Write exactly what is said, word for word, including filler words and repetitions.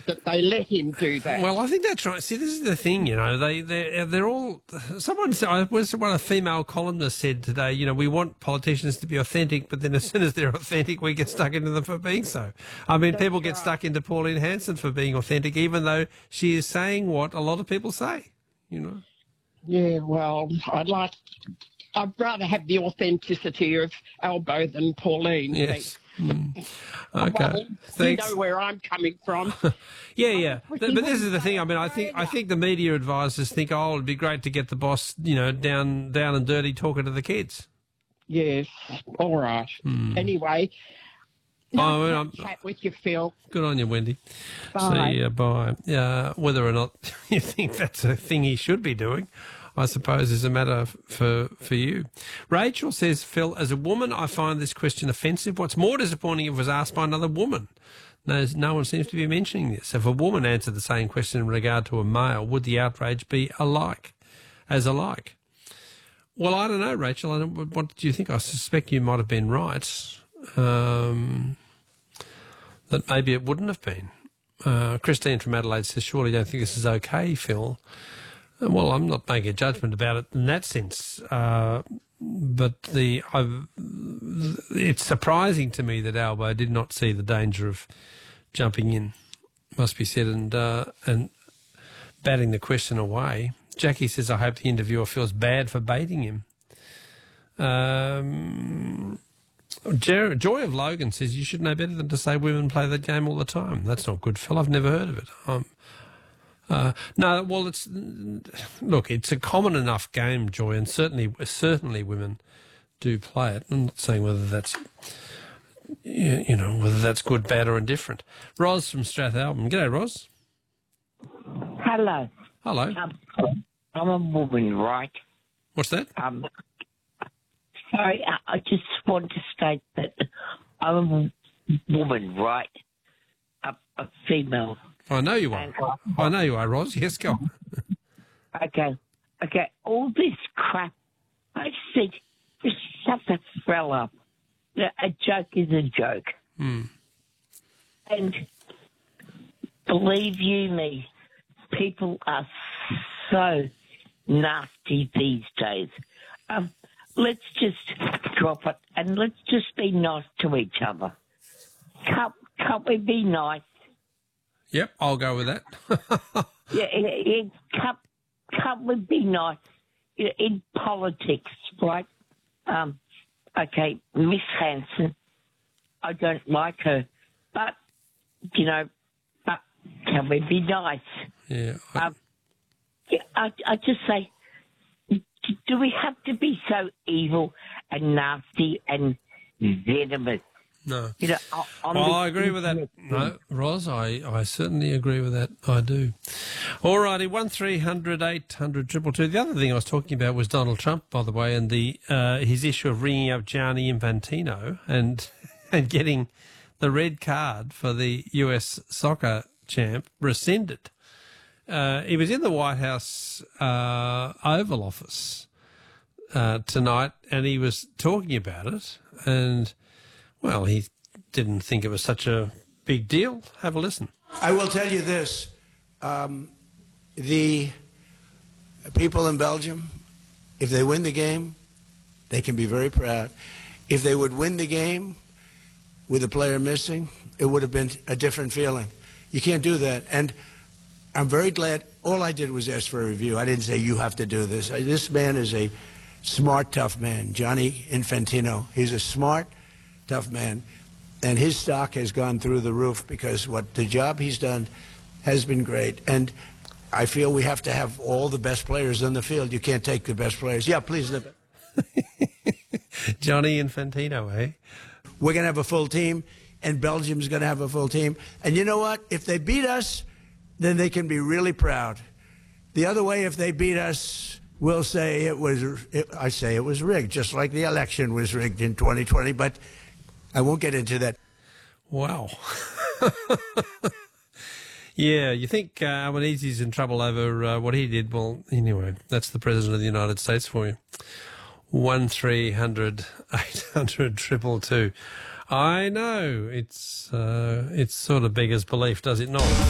that they let him do that. Well, I think that's right. See, this is the thing, you know, they, they're, they're all, someone said, I was one of the female columnists said today, you know, we want politicians to be authentic, but then as soon as they're authentic, we get stuck into them for being so. I mean, That's people get right. stuck into Pauline Hanson for being authentic, even though she is saying what a lot of people say, you know. Yeah, well, I'd like, I'd rather have the authenticity of Albo than Pauline. Yes. Mm. Okay. Well, Thanks. you know where I'm coming from. Yeah, yeah. But, but this is the thing. I mean, I think I think the media advisors think, oh, it'd be great to get the boss, you know, down down and dirty talking to the kids. Yes. All right. Mm. Anyway, Oh, I mean, nice I'm- to chat with you, Phil. Good on you, Wendy. Bye. See you. Bye. Uh, whether or not you think that's a thing he should be doing, I suppose, is a matter for for you. Rachel says, Phil, as a woman, I find this question offensive. What's more disappointing if it was asked by another woman? No, no one seems to be mentioning this. If a woman answered the same question in regard to a male, would the outrage be alike, as alike? Well, I don't know, Rachel. I don't, what do you think? I suspect you might have been right. Um, that maybe it wouldn't have been. Uh, Christine from Adelaide says, surely you don't think this is okay, Phil? Uh, Well, I'm not making a judgment about it in that sense, uh, but the I've, it's surprising to me that Albo did not see the danger of jumping in, must be said, and uh, and batting the question away. Jackie says, I hope the interviewer feels bad for baiting him. Um, Jer- Joy of Logan says, you should know better than to say women play that game all the time. That's not good, Phil. I've never heard of it. Um, uh, no, well, it's look, it's a common enough game, Joy, and certainly, certainly, women do play it. I'm not saying whether that's, you you know, whether that's good, bad, or indifferent. Ros from Strathalbyn. G'day, Ros. Hello. Hello. Um, I'm a woman, right? What's that? Um, sorry, I, I just want to state that I'm a woman, right? A, a female. I know you are. And, I know you are, Ros. Yes, go on. okay, okay. All this crap, I think, just shut the hell up. A joke is a joke. Hmm. And believe you me, people are so nasty these days. Um, let's just drop it and let's just be nice to each other. Can't, can't we be nice? Yep, I'll go with that. Yeah, it, it, can't, can't we be nice in, in politics, right? Um, okay, Miss Hanson, I don't like her, but, you know, but can we be nice? Yeah. I, Um, yeah, I, I just say, do we have to be so evil and nasty and venomous? no. You know, on- on Well, the I agree with that. internet. No, Ros, I, I certainly agree with that. I do. All righty, one three hundred eight hundred two two two. The other thing I was talking about was Donald Trump, by the way, and the uh, his issue of ringing up Gianni Infantino and and getting the red card for the U S soccer champ rescinded. Uh, he was in the White House uh, Oval Office uh, tonight, and he was talking about it, and, well, he didn't think it was such a big deal. Have a listen. I will tell you this. Um, the people in Belgium, if they win the game, they can be very proud. If they would win the game with a player missing, it would have been a different feeling. You can't do that. And I'm very glad. All I did was ask for a review. I didn't say you have to do this. This man is a smart, tough man, Gianni Infantino. He's a smart, tough man. And his stock has gone through the roof because what the job he's done has been great. And I feel we have to have all the best players on the field. You can't take the best players. Yeah, please. Live it. Gianni Infantino, eh? We're going to have a full team, and Belgium's going to have a full team. And you know what? If they beat us, then they can be really proud. The other way, if they beat us, we'll say it was, it, I say it was rigged, just like the election was rigged in twenty twenty, but I won't get into that. Wow. Yeah, you think uh, Albanese's in trouble over uh, what he did? Well, anyway, that's the President of the United States for you. One three hundred eight hundred triple two. I know, it's, uh, it's sort of beggars belief, does it not?